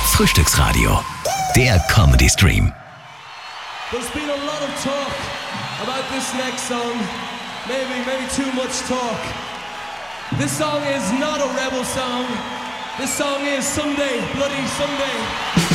Frühstücksradio, der Comedy-Stream. There's been a lot of talk about this next song. Maybe too much talk. This song is not a rebel song. This song is Someday, Bloody Someday.